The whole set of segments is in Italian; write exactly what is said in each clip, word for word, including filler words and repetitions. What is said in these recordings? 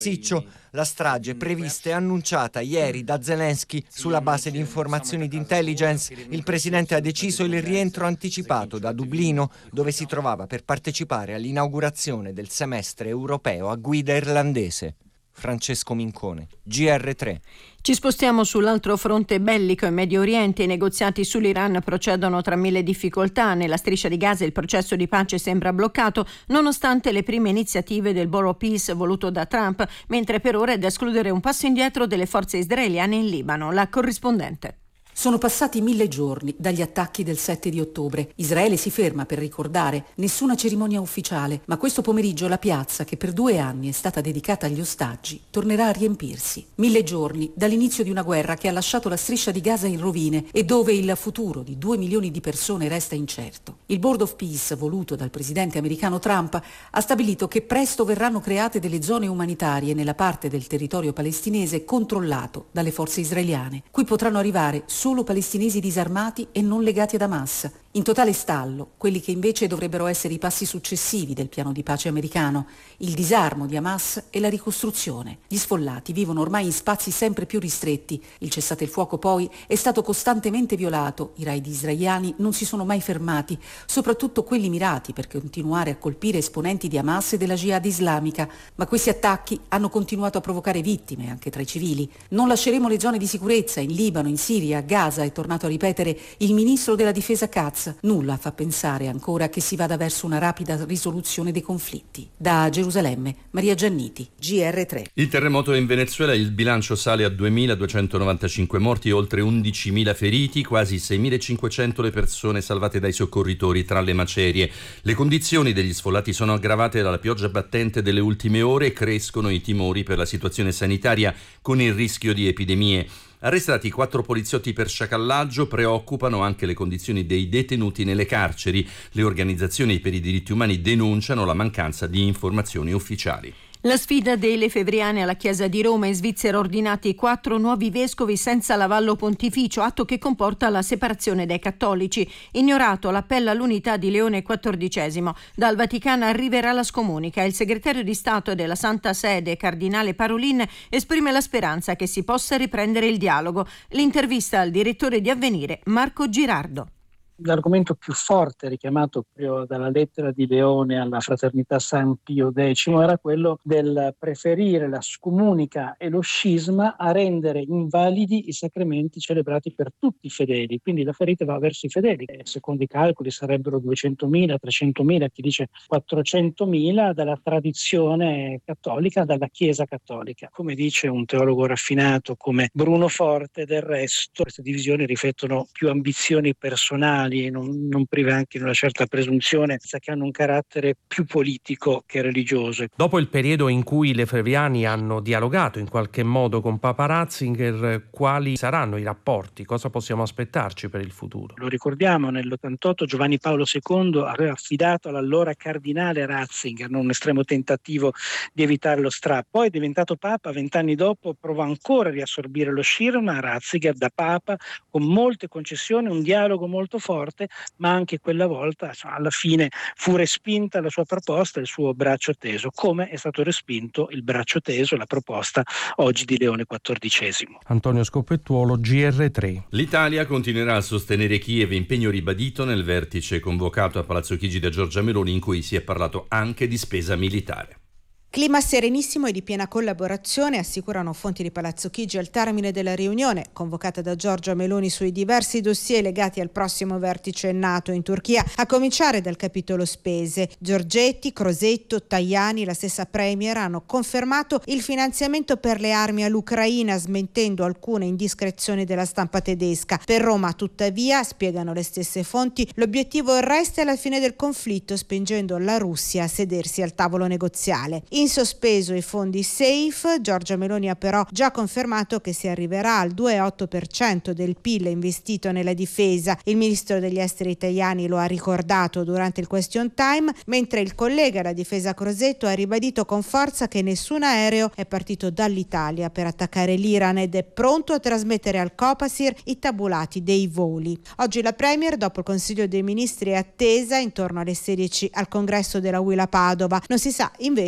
Siccio, la strage prevista e annunciata ieri da Zelensky sulla base di informazioni di intelligence. Il presidente ha deciso il rientro anticipato da Dublino, dove si trovava per partecipare all'inaugurazione del semestre europeo a guida irlandese. Francesco Mincone, G R tre. Ci spostiamo sull'altro fronte bellico in Medio Oriente. I negoziati sull'Iran procedono tra mille difficoltà. Nella striscia di Gaza il processo di pace sembra bloccato, nonostante le prime iniziative del Borough Peace voluto da Trump, mentre per ora è da escludere un passo indietro delle forze israeliane in Libano. La corrispondente. Sono passati mille giorni dagli attacchi del sette di ottobre. Israele si ferma per ricordare, nessuna cerimonia ufficiale, ma questo pomeriggio la piazza, che per due anni è stata dedicata agli ostaggi, tornerà a riempirsi. Mille giorni dall'inizio di una guerra che ha lasciato la striscia di Gaza in rovine e dove il futuro di due milioni di persone resta incerto. Il Board of Peace, voluto dal presidente americano Trump, ha stabilito che presto verranno create delle zone umanitarie nella parte del territorio palestinese controllato dalle forze israeliane. Qui potranno arrivare solo palestinesi disarmati e non legati ad Hamas. In totale stallo, quelli che invece dovrebbero essere i passi successivi del piano di pace americano, il disarmo di Hamas e la ricostruzione. Gli sfollati vivono ormai in spazi sempre più ristretti. Il cessate il fuoco poi è stato costantemente violato. I raid israeliani non si sono mai fermati, soprattutto quelli mirati per continuare a colpire esponenti di Hamas e della Jihad islamica. Ma questi attacchi hanno continuato a provocare vittime anche tra i civili. Non lasceremo le zone di sicurezza in Libano, in Siria, a Gaza, è tornato a ripetere il ministro della difesa Katz. Nulla fa pensare ancora che si vada verso una rapida risoluzione dei conflitti. Da Gerusalemme, Maria Gianniti, G R tre. Il terremoto in Venezuela, il bilancio sale a duemiladuecentonovantacinque morti e oltre undicimila feriti, quasi seimilacinquecento le persone salvate dai soccorritori tra le macerie. Le condizioni degli sfollati sono aggravate dalla pioggia battente delle ultime ore e crescono i timori per la situazione sanitaria con il rischio di epidemie. Arrestati quattro poliziotti per sciacallaggio, preoccupano anche le condizioni dei detenuti nelle carceri. Le organizzazioni per i diritti umani denunciano la mancanza di informazioni ufficiali. La sfida dei lefebvriani alla Chiesa di Roma. In Svizzera ordinati quattro nuovi vescovi senza l'avallo pontificio, atto che comporta la separazione dai cattolici. Ignorato l'appello all'unità di Leone quattordicesimo. Dal Vaticano arriverà la scomunica. Il segretario di Stato della Santa Sede, cardinale Parolin, esprime la speranza che si possa riprendere il dialogo. L'intervista al direttore di Avvenire, Marco Girardo. L'argomento più forte richiamato proprio dalla lettera di Leone alla Fraternità San Pio X era quello del preferire la scomunica e lo scisma a rendere invalidi i sacramenti celebrati per tutti i fedeli. Quindi la ferita va verso i fedeli. Secondo i calcoli sarebbero duecentomila, trecentomila, chi dice quattrocentomila dalla tradizione cattolica, dalla Chiesa cattolica. Come dice un teologo raffinato come Bruno Forte, del resto queste divisioni riflettono più ambizioni personali e non, non prive anche di una certa presunzione, che hanno un carattere più politico che religioso. Dopo il periodo in cui i lefebvriani hanno dialogato in qualche modo con Papa Ratzinger, quali saranno i rapporti? Cosa possiamo aspettarci per il futuro? Lo ricordiamo, nell'ottantotto Giovanni Paolo secondo aveva affidato all'allora cardinale Ratzinger un estremo tentativo di evitare lo strappo. Poi, diventato Papa, vent'anni dopo provò ancora a riassorbire lo scisma. Ratzinger da Papa, con molte concessioni, un dialogo molto forte, ma anche quella volta insomma, alla fine fu respinta la sua proposta, il suo braccio teso, come è stato respinto il braccio teso, la proposta oggi di Leone quattordicesimo. Antonio Scopettuolo, G R tre. L'Italia continuerà a sostenere Kiev, impegno ribadito nel vertice convocato a Palazzo Chigi da Giorgia Meloni, in cui si è parlato anche di spesa militare. Clima serenissimo e di piena collaborazione, assicurano fonti di Palazzo Chigi al termine della riunione convocata da Giorgia Meloni sui diversi dossier legati al prossimo vertice NATO in Turchia, a cominciare dal capitolo spese. Giorgetti, Crosetto, Tajani, la stessa Premier hanno confermato il finanziamento per le armi all'Ucraina, smentendo alcune indiscrezioni della stampa tedesca. Per Roma, tuttavia, spiegano le stesse fonti, l'obiettivo resta alla fine del conflitto, spingendo la Russia a sedersi al tavolo negoziale. In sospeso i fondi SAFE, Giorgia Meloni ha però già confermato che si arriverà al due virgola otto per cento del P I L investito nella difesa. Il ministro degli esteri italiani lo ha ricordato durante il question time, mentre il collega alla difesa Crosetto ha ribadito con forza che nessun aereo è partito dall'Italia per attaccare l'Iran ed è pronto a trasmettere al Copasir i tabulati dei voli. Oggi la Premier, dopo il Consiglio dei Ministri, è attesa intorno alle sedici al congresso della Huila Padova. Non si sa invece se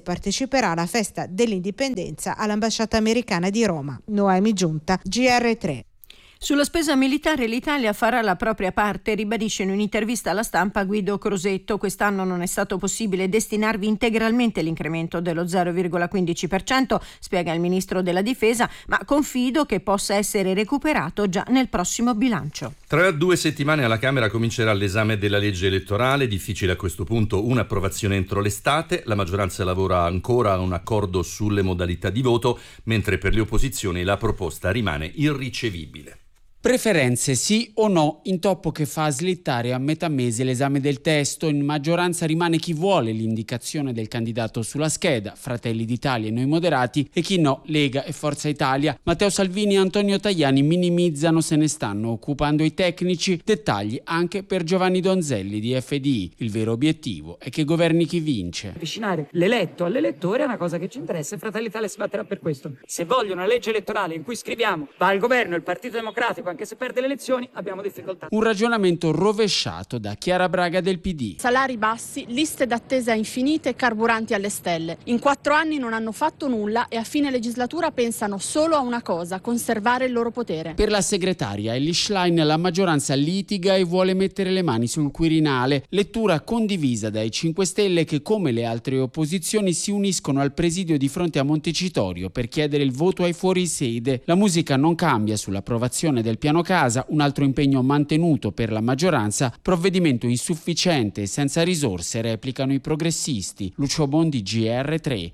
parteciperà alla festa dell'indipendenza all'ambasciata americana di Roma. Noemi Giunta, G R tre. Sulla spesa militare l'Italia farà la propria parte, ribadisce in un'intervista alla stampa Guido Crosetto. Quest'anno non è stato possibile destinarvi integralmente l'incremento dello zero virgola quindici per cento, spiega il ministro della Difesa, ma confido che possa essere recuperato già nel prossimo bilancio. Tra due settimane alla Camera comincerà l'esame della legge elettorale, difficile a questo punto un'approvazione entro l'estate. La maggioranza lavora ancora a un accordo sulle modalità di voto, mentre per le opposizioni la proposta rimane irricevibile. Preferenze sì o no, intoppo che fa slittare a metà mese l'esame del testo. In maggioranza rimane chi vuole l'indicazione del candidato sulla scheda, Fratelli d'Italia e Noi Moderati, e chi no, Lega e Forza Italia. Matteo Salvini e Antonio Tajani minimizzano, se ne stanno occupando i tecnici. Dettagli anche per Giovanni Donzelli di F D I. Il vero obiettivo è che governi chi vince. Avvicinare l'eletto all'elettore è una cosa che ci interessa e Fratelli d'Italia si batterà per questo. Se vogliono una legge elettorale in cui scriviamo va al governo il Partito Democratico anche se perde le elezioni, abbiamo difficoltà. Un ragionamento rovesciato da Chiara Braga del P D. Salari bassi, liste d'attesa infinite e carburanti alle stelle. In quattro anni non hanno fatto nulla e a fine legislatura pensano solo a una cosa: conservare il loro potere. Per la segretaria Elly Schlein la maggioranza litiga e vuole mettere le mani sul Quirinale. Lettura condivisa dai cinque Stelle che, come le altre opposizioni, si uniscono al presidio di fronte a Montecitorio per chiedere il voto ai fuorisede. La musica non cambia sull'approvazione del piano casa, un altro impegno mantenuto per la maggioranza, provvedimento insufficiente e senza risorse, replicano i progressisti. Lucio Bondi, G R tre.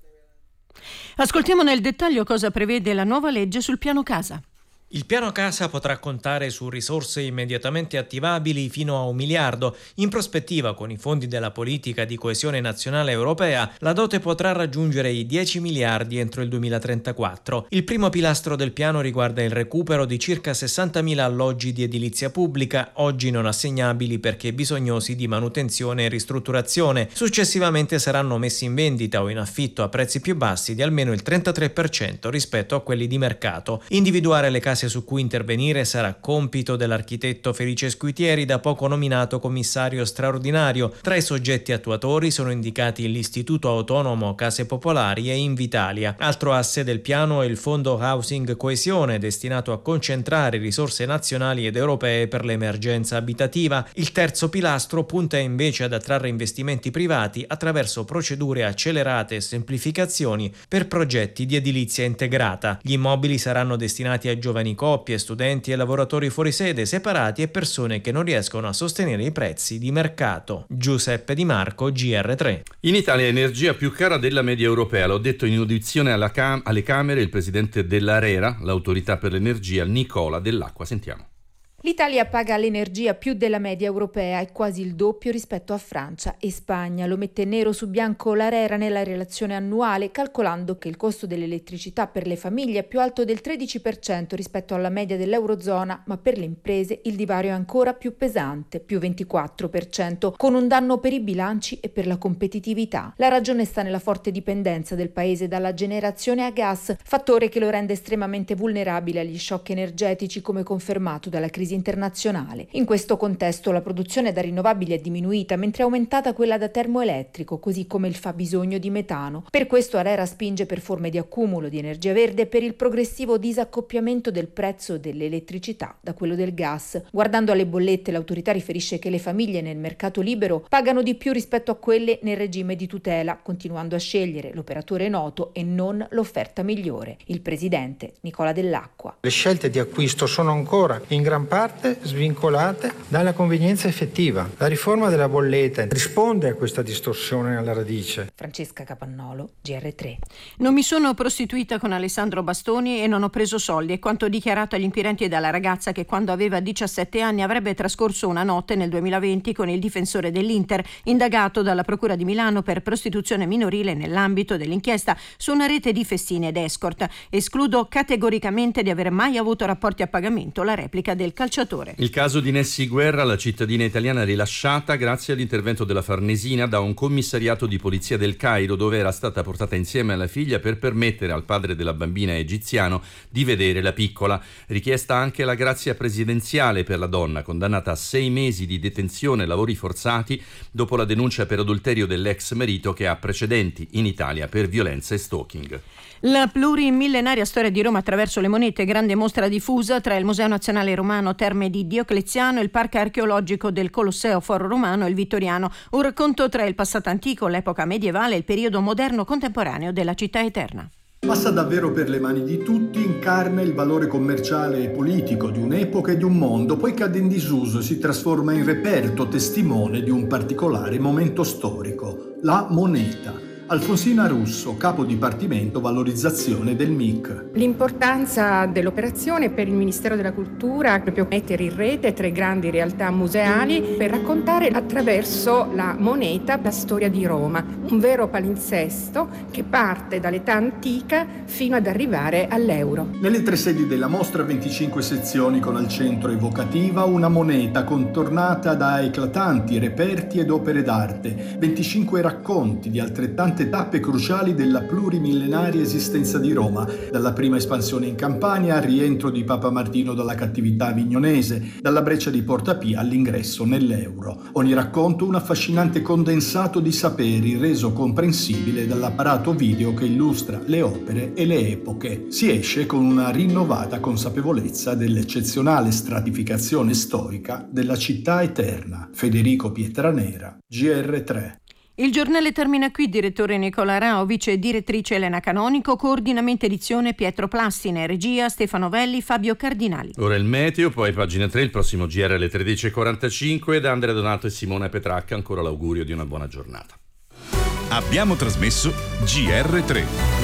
Ascoltiamo nel dettaglio cosa prevede la nuova legge sul piano casa. Il piano casa potrà contare su risorse immediatamente attivabili fino a un miliardo. In prospettiva, con i fondi della politica di coesione nazionale europea, la dote potrà raggiungere i dieci miliardi entro il duemilatrentaquattro. Il primo pilastro del piano riguarda il recupero di circa sessantamila alloggi di edilizia pubblica, oggi non assegnabili perché bisognosi di manutenzione e ristrutturazione. Successivamente saranno messi in vendita o in affitto a prezzi più bassi di almeno il trentatré per cento rispetto a quelli di mercato. Individuare le case su cui intervenire sarà compito dell'architetto Felice Squitieri, da poco nominato commissario straordinario. Tra i soggetti attuatori sono indicati l'Istituto Autonomo Case Popolari e Invitalia. Altro asse del piano è il Fondo Housing Coesione, destinato a concentrare risorse nazionali ed europee per l'emergenza abitativa. Il terzo pilastro punta invece ad attrarre investimenti privati attraverso procedure accelerate e semplificazioni per progetti di edilizia integrata. Gli immobili saranno destinati a giovani coppie, studenti e lavoratori fuori sede, separati e persone che non riescono a sostenere i prezzi di mercato. Giuseppe Di Marco, G R tre. In Italia energia più cara della media europea, l'ho detto in audizione alla cam- alle Camere il presidente dell'ARERA, l'autorità per l'energia, Nicola Dell'Acqua. Sentiamo. L'Italia paga l'energia più della media europea e quasi il doppio rispetto a Francia e Spagna. Lo mette nero su bianco l'ARERA nella relazione annuale, calcolando che il costo dell'elettricità per le famiglie è più alto del tredici per cento rispetto alla media dell'Eurozona, ma per le imprese il divario è ancora più pesante, più ventiquattro per cento, con un danno per i bilanci e per la competitività. La ragione sta nella forte dipendenza del paese dalla generazione a gas, fattore che lo rende estremamente vulnerabile agli shock energetici, come confermato dalla crisi internazionale. In questo contesto la produzione da rinnovabili è diminuita, mentre è aumentata quella da termoelettrico, così come il fabbisogno di metano. Per questo ARERA spinge per forme di accumulo di energia verde e per il progressivo disaccoppiamento del prezzo dell'elettricità da quello del gas. Guardando alle bollette, l'autorità riferisce che le famiglie nel mercato libero pagano di più rispetto a quelle nel regime di tutela, continuando a scegliere l'operatore noto e non l'offerta migliore. Il presidente Nicola Dell'Acqua. Le scelte di acquisto sono ancora in gran parte svincolate dalla convenienza effettiva. La riforma della bolletta risponde a questa distorsione alla radice. Francesca Capannolo, G R tre. Non mi sono prostituita con Alessandro Bastoni e non ho preso soldi, è quanto dichiarato agli inquirenti dalla ragazza che quando aveva diciassette anni avrebbe trascorso una notte nel duemilaventi con il difensore dell'Inter, indagato dalla Procura di Milano per prostituzione minorile nell'ambito dell'inchiesta su una rete di festini ed escort. Escludo categoricamente di aver mai avuto rapporti a pagamento, la replica del calciatore. Il caso di Nessy Guerra, la cittadina italiana rilasciata grazie all'intervento della Farnesina da un commissariato di polizia del Cairo, dove era stata portata insieme alla figlia per permettere al padre della bambina egiziano di vedere la piccola. Richiesta anche la grazia presidenziale per la donna, condannata a sei mesi di detenzione e lavori forzati dopo la denuncia per adulterio dell'ex marito, che ha precedenti in Italia per violenza e stalking. La plurimillenaria storia di Roma attraverso le monete, grande mostra diffusa tra il Museo Nazionale Romano Terme di Diocleziano, il Parco Archeologico del Colosseo Foro Romano e il Vittoriano. Un racconto tra il passato antico, l'epoca medievale e il periodo moderno contemporaneo della città eterna. Passa davvero per le mani di tutti, incarna il valore commerciale e politico di un'epoca e di un mondo, poi cade in disuso e si trasforma in reperto, testimone di un particolare momento storico, la moneta. Alfonsina Russo, capo dipartimento valorizzazione del M I C. L'importanza dell'operazione per il Ministero della Cultura è proprio mettere in rete tre grandi realtà museali per raccontare attraverso la moneta la storia di Roma, un vero palinsesto che parte dall'età antica fino ad arrivare all'euro. Nelle tre sedi della mostra, venticinque sezioni con al centro evocativa una moneta contornata da eclatanti reperti ed opere d'arte, venticinque racconti di altrettanti tappe cruciali della plurimillenaria esistenza di Roma, dalla prima espansione in Campania al rientro di Papa Martino dalla cattività avignonese, dalla breccia di Porta Pia all'ingresso nell'euro. Ogni racconto un affascinante condensato di saperi reso comprensibile dall'apparato video che illustra le opere e le epoche. Si esce con una rinnovata consapevolezza dell'eccezionale stratificazione storica della città eterna. Federico Pietranera, G R tre. Il giornale termina qui. Direttore Nicola Rao, vice direttrice Elena Canonico, coordinamento edizione Pietro Plastine, regia Stefano Velli, Fabio Cardinali. Ora il meteo, poi pagina tre, il prossimo G R alle tredici e quarantacinque, da Andrea Donato e Simone Petracca. Ancora l'augurio di una buona giornata. Abbiamo trasmesso G R tre.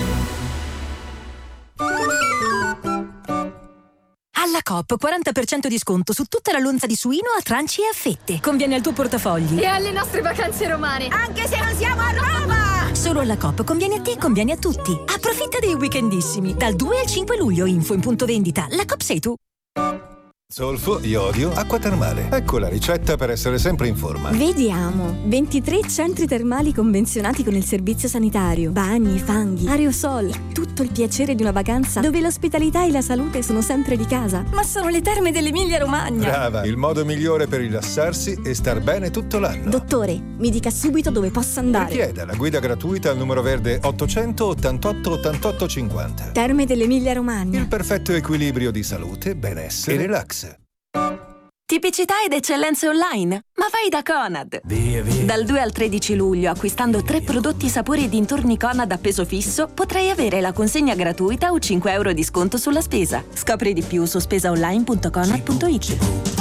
Alla Coop quaranta per cento di sconto su tutta la lonza di suino a tranci e a fette. Conviene al tuo portafogli e alle nostre vacanze romane, anche se non siamo a Roma! Solo alla Coop conviene a te, conviene a tutti. Approfitta dei weekendissimi dal due al cinque luglio. Info in punto vendita. La Coop sei tu. Zolfo, iodio, acqua termale. Ecco la ricetta per essere sempre in forma. Vediamo. ventitré centri termali convenzionati con il servizio sanitario. Bagni, fanghi, aerosol. Tutto il piacere di una vacanza dove l'ospitalità e la salute sono sempre di casa. Ma sono le terme dell'Emilia Romagna. Brava, il modo migliore per rilassarsi e star bene tutto l'anno. Dottore, mi dica subito dove posso andare. Richieda la guida gratuita al numero verde ottocento ottantotto ottantotto cinquanta. Terme dell'Emilia Romagna. Il perfetto equilibrio di salute, benessere e relax. Tipicità ed eccellenze online? Ma vai da Conad! Via, via. Dal due al tredici luglio, acquistando tre prodotti sapori e dintorni Conad a peso fisso, potrai avere la consegna gratuita o cinque euro di sconto sulla spesa. Scopri di più su spesaonline punto conad punto it.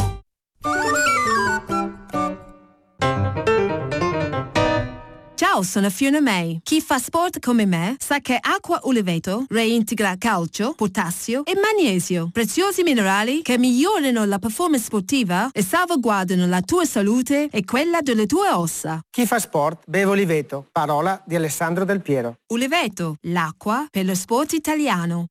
Ciao, sono Fiona May. Chi fa sport come me sa che acqua Uleveto reintegra calcio, potassio e magnesio, preziosi minerali che migliorano la performance sportiva e salvaguardano la tua salute e quella delle tue ossa. Chi fa sport beve Uleveto. Parola di Alessandro Del Piero. Uleveto, l'acqua per lo sport italiano.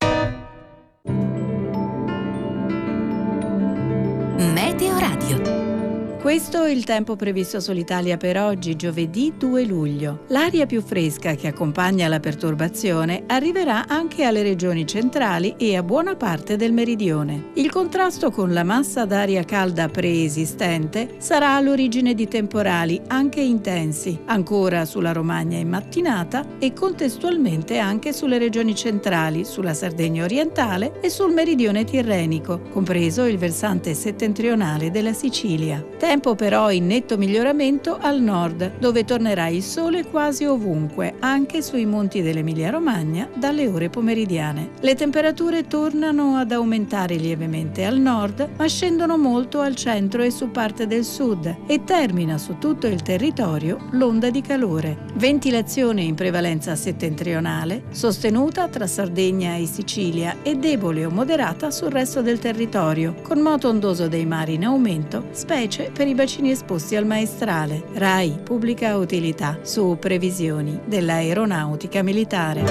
Meteo Radio. Questo è il tempo previsto sull'Italia per oggi, giovedì due luglio. L'aria più fresca che accompagna la perturbazione arriverà anche alle regioni centrali e a buona parte del meridione. Il contrasto con la massa d'aria calda preesistente sarà all'origine di temporali anche intensi, ancora sulla Romagna in mattinata e contestualmente anche sulle regioni centrali, sulla Sardegna orientale e sul meridione tirrenico, compreso il versante settentrionale della Sicilia. Tempo però in netto miglioramento al nord, dove tornerà il sole quasi ovunque, anche sui monti dell'Emilia-Romagna dalle ore pomeridiane. Le temperature tornano ad aumentare lievemente al nord, ma scendono molto al centro e su parte del sud e termina su tutto il territorio l'onda di calore. Ventilazione in prevalenza settentrionale, sostenuta tra Sardegna e Sicilia e debole o moderata sul resto del territorio, con moto ondoso dei mari in aumento, specie per i bacini esposti al maestrale. RAI Pubblica Utilità su previsioni dell'aeronautica militare.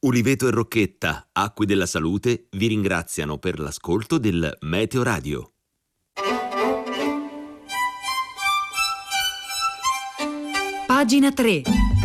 Uliveto e Rocchetta, Acque della Salute, vi ringraziano per l'ascolto del Meteo Radio. Pagina tre.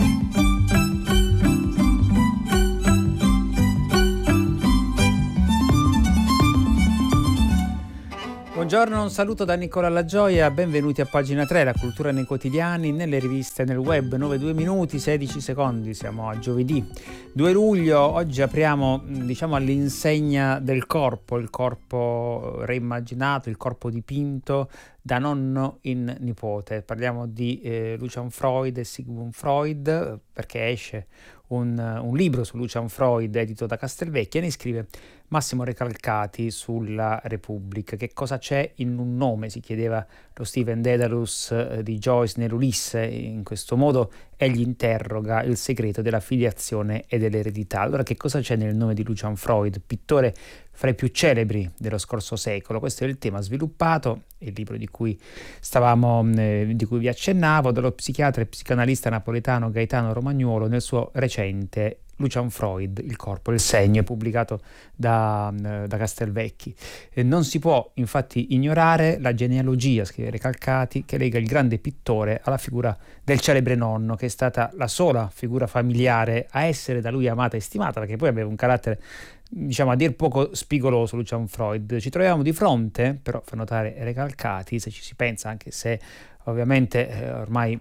Buongiorno, un saluto da Nicola Lagioia, benvenuti a Pagina tre, la cultura nei quotidiani, nelle riviste, nel web, nove due minuti, sedici secondi, siamo a giovedì due luglio, oggi apriamo diciamo all'insegna del corpo, il corpo reimmaginato, il corpo dipinto da nonno in nipote. Parliamo di eh, Lucian Freud e Sigmund Freud, perché esce un, un libro su Lucian Freud edito da Castelvecchi e ne scrive Massimo Recalcati sulla Repubblica. Che cosa c'è in un nome? Si chiedeva lo Stephen Dedalus eh, di Joyce nell'Ulisse. In questo modo egli interroga il segreto della filiazione e dell'eredità. Allora, che cosa c'è nel nome di Lucian Freud, pittore fra i più celebri dello scorso secolo? Questo è il tema sviluppato, il libro di cui stavamo, eh, di cui vi accennavo, dallo psichiatra e psicanalista napoletano Gaetano Romagnuolo nel suo recente Lucian Freud, il corpo e il segno, pubblicato da, da Castelvecchi. Eh, non si può infatti ignorare la genealogia, scrive Recalcati, che lega il grande pittore alla figura del celebre nonno, che è stata la sola figura familiare a essere da lui amata e stimata, perché poi aveva un carattere, diciamo, a dir poco spigoloso Lucian Freud. Ci troviamo di fronte, però fa notare Recalcati, se ci si pensa, anche se ovviamente eh, ormai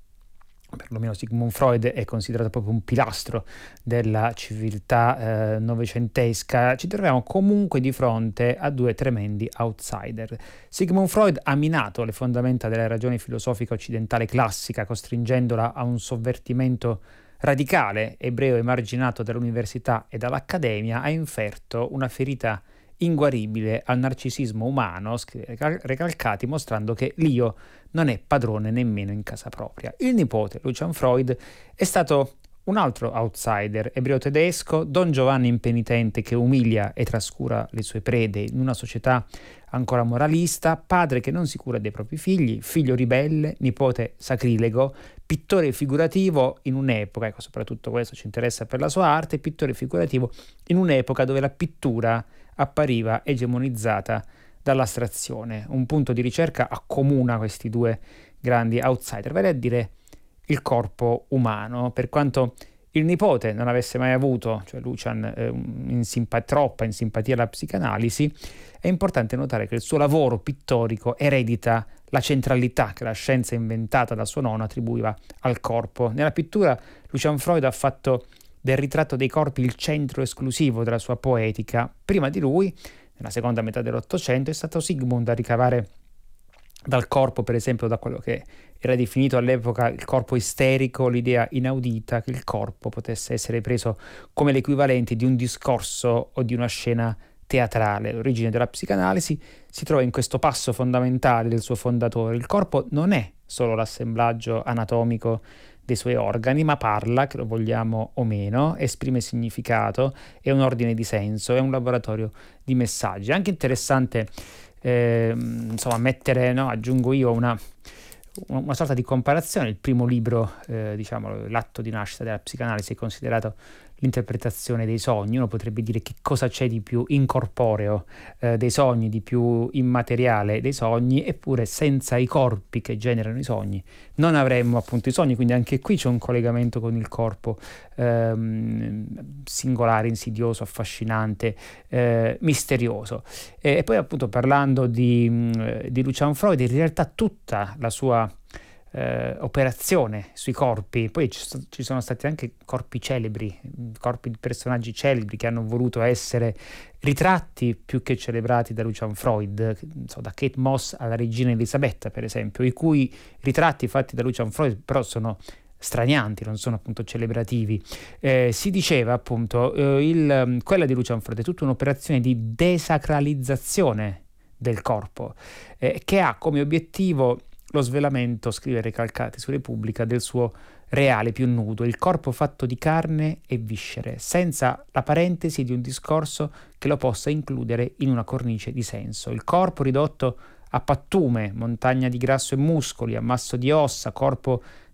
perlomeno Sigmund Freud è considerato proprio un pilastro della civiltà eh, novecentesca, ci troviamo comunque di fronte a due tremendi outsider. Sigmund Freud ha minato le fondamenta della ragione filosofica occidentale classica, costringendola a un sovvertimento radicale. Ebreo emarginato dall'università e dall'accademia, ha inferto una ferita inguaribile al narcisismo umano, scrive Recalcati, mostrando che l'io non è padrone nemmeno in casa propria. Il nipote, Lucian Freud, è stato un altro outsider, ebreo tedesco, Don Giovanni impenitente che umilia e trascura le sue prede in una società ancora moralista, padre che non si cura dei propri figli, figlio ribelle, nipote sacrilego, pittore figurativo in un'epoca, ecco, soprattutto questo ci interessa per la sua arte, pittore figurativo in un'epoca dove la pittura appariva egemonizzata dall'astrazione. Un punto di ricerca accomuna questi due grandi outsider, vale a dire il corpo umano. Per quanto il nipote non avesse mai avuto, cioè Lucian, eh, in simpa- troppa in simpatia alla psicanalisi, è importante notare che il suo lavoro pittorico eredita la centralità che la scienza inventata da suo nonno attribuiva al corpo. Nella pittura Lucian Freud ha fatto del ritratto dei corpi il centro esclusivo della sua poetica. Prima di lui, nella seconda metà dell'Ottocento, è stato Sigmund a ricavare dal corpo, per esempio, da quello che era definito all'epoca il corpo isterico, l'idea inaudita che il corpo potesse essere preso come l'equivalente di un discorso o di una scena teatrale. L'origine della psicanalisi si trova in questo passo fondamentale del suo fondatore. Il corpo non è solo l'assemblaggio anatomico dei suoi organi, ma parla, che lo vogliamo o meno, esprime significato, è un ordine di senso, è un laboratorio di messaggi. È anche interessante eh, insomma mettere, no, aggiungo io una, una sorta di comparazione. Il primo libro, eh, diciamo l'atto di nascita della psicanalisi, è considerato l'interpretazione dei sogni. Uno potrebbe dire che cosa c'è di più incorporeo eh, dei sogni, di più immateriale dei sogni, eppure senza i corpi che generano i sogni non avremmo appunto i sogni, quindi anche qui c'è un collegamento con il corpo ehm, singolare, insidioso, affascinante, eh, misterioso. E, e poi appunto parlando di, di Lucian Freud, in realtà tutta la sua Eh, operazione sui corpi, poi ci, ci sono stati anche corpi celebri, corpi di personaggi celebri che hanno voluto essere ritratti più che celebrati da Lucian Freud, so, da Kate Moss alla regina Elisabetta per esempio, i cui ritratti fatti da Lucian Freud però sono stranianti, non sono appunto celebrativi. Eh, si diceva appunto eh, il, quella di Lucian Freud è tutta un'operazione di desacralizzazione del corpo eh, che ha come obiettivo lo svelamento, scrive Recalcati su Repubblica, del suo reale più nudo, il corpo fatto di carne e viscere, senza la parentesi di un discorso che lo possa includere in una cornice di senso. Il corpo ridotto a pattume, montagna di grasso e muscoli, ammasso di ossa, corpo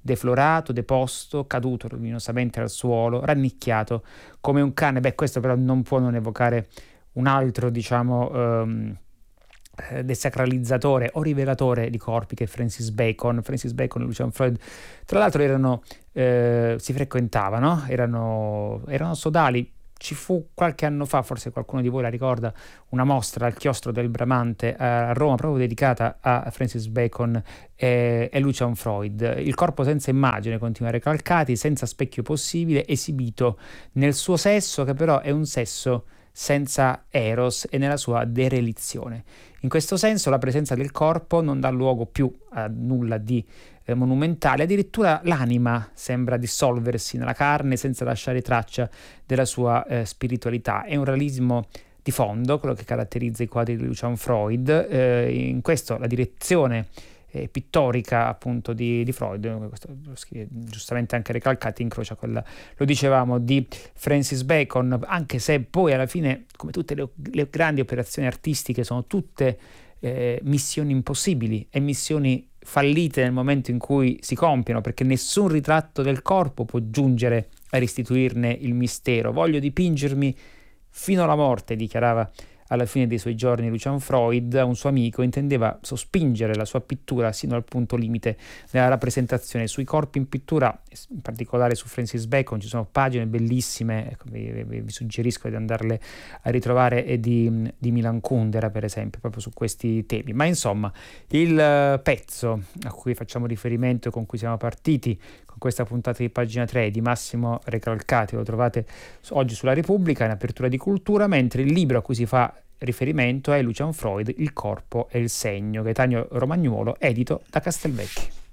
deflorato, deposto, caduto luminosamente al suolo, rannicchiato come un cane. Beh, questo però non può non evocare un altro, diciamo, um, desacralizzatore o rivelatore di corpi che è Francis Bacon. Francis Bacon e Lucian Freud, tra l'altro, erano eh, si frequentavano, erano, erano sodali. Ci fu qualche anno fa, forse qualcuno di voi la ricorda, una mostra al Chiostro del Bramante a Roma proprio dedicata a Francis Bacon e, e Lucian Freud. Il corpo senza immagine, continua Recalcati, senza specchio possibile, esibito nel suo sesso, che però è un sesso senza eros e nella sua derelizione. In questo senso la presenza del corpo non dà luogo più a nulla di eh, monumentale, addirittura l'anima sembra dissolversi nella carne senza lasciare traccia della sua eh, spiritualità. È un realismo di fondo, quello che caratterizza i quadri di Lucian Freud. Eh, in questo la direzione eh, pittorica appunto di, di Freud, questo lo scrive giustamente anche Recalcati, incrocia quella, lo dicevamo, di Francis Bacon, anche se poi alla fine, come tutte le, le grandi operazioni artistiche, sono tutte eh, missioni impossibili e missioni fallite nel momento in cui si compiono, perché nessun ritratto del corpo può giungere a restituirne il mistero. Voglio dipingermi fino alla morte, dichiarava alla fine dei suoi giorni Lucian Freud a un suo amico. Intendeva sospingere la sua pittura sino al punto limite della rappresentazione. Sui corpi in pittura, in particolare su Francis Bacon, ci sono pagine bellissime, ecco, vi, vi, vi suggerisco di andarle a ritrovare, e di, di Milan Kundera per esempio, proprio su questi temi. Ma insomma, il pezzo a cui facciamo riferimento e con cui siamo partiti con questa puntata di Pagina tre di Massimo Recalcati lo trovate oggi sulla Repubblica in apertura di Cultura, mentre il libro a cui si fa riferimento è Lucian Freud, Il corpo e il segno, Gaetano Romagnuolo, edito da Castelvecchi.